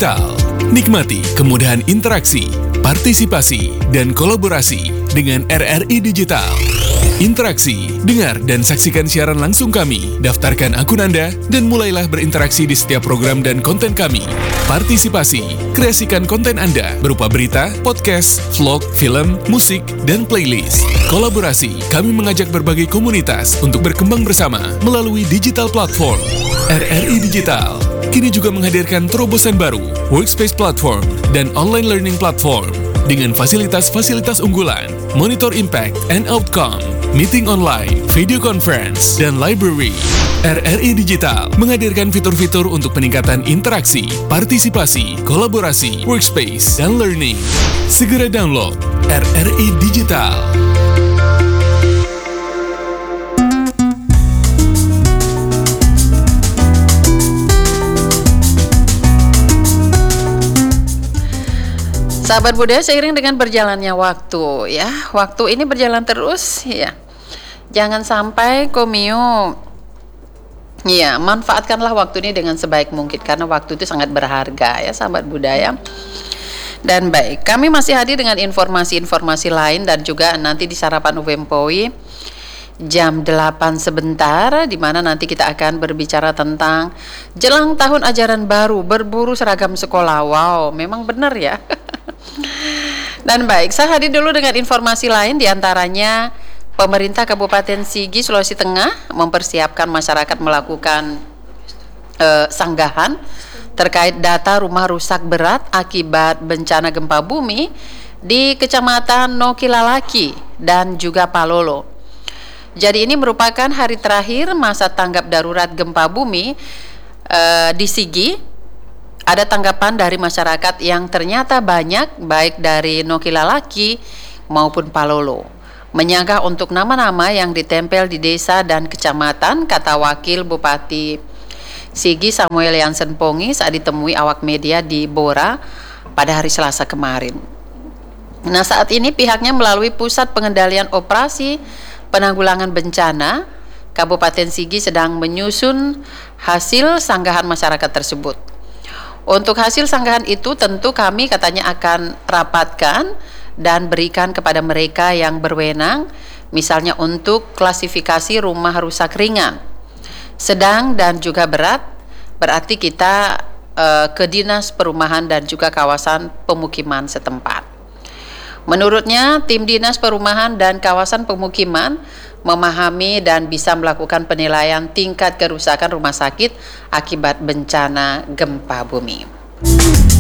Digital. Nikmati kemudahan interaksi, partisipasi, dan kolaborasi dengan RRI Digital. Interaksi, dengar dan saksikan siaran langsung kami, daftarkan akun Anda, dan mulailah berinteraksi di setiap program dan konten kami. Partisipasi, kreasikan konten Anda berupa berita, podcast, vlog, film, musik, dan playlist. Kolaborasi, kami mengajak berbagai komunitas untuk berkembang bersama melalui digital platform. RRI Digital kini juga menghadirkan terobosan baru, workspace platform, dan online learning platform dengan fasilitas-fasilitas unggulan, monitor impact and outcome, meeting online, video conference, dan library. RRI Digital menghadirkan fitur-fitur untuk peningkatan interaksi, partisipasi, kolaborasi, workspace, dan learning. Segera download RRI Digital. Sahabat budaya, seiring dengan berjalannya waktu ya, waktu ini berjalan terus ya. Jangan sampai Komio ya, manfaatkanlah waktu ini dengan sebaik mungkin karena waktu itu sangat berharga ya sahabat budaya. Dan baik, kami masih hadir dengan informasi-informasi lain dan juga nanti di sarapan UMPOI jam 8 sebentar, di mana nanti kita akan berbicara tentang jelang tahun ajaran baru, berburu seragam sekolah. Wow, memang benar ya. Dan baik, saya hadir dulu dengan informasi lain, diantaranya pemerintah Kabupaten Sigi, Sulawesi Tengah mempersiapkan masyarakat melakukan sanggahan terkait data rumah rusak berat akibat bencana gempa bumi di Kecamatan Nokilalaki dan juga Palolo. Jadi ini merupakan hari terakhir masa tanggap darurat gempa bumi di Sigi. Ada tanggapan dari masyarakat yang ternyata banyak, baik dari Nokilalaki maupun Palolo, menyanggah untuk nama-nama yang ditempel di desa dan kecamatan, kata Wakil Bupati Sigi Samuel Jansen Pongi saat ditemui awak media di Bora pada hari Selasa kemarin. Nah, saat ini pihaknya melalui Pusat Pengendalian Operasi Penanggulangan Bencana Kabupaten Sigi sedang menyusun hasil sanggahan masyarakat tersebut. Untuk hasil sanggahan itu tentu kami katanya akan rapatkan dan berikan kepada mereka yang berwenang, misalnya untuk klasifikasi rumah rusak ringan, sedang dan juga berat. Berarti kita ke Dinas Perumahan dan juga kawasan pemukiman setempat. Menurutnya, tim Dinas Perumahan dan Kawasan Pemukiman memahami dan bisa melakukan penilaian tingkat kerusakan rumah sakit akibat bencana gempa bumi.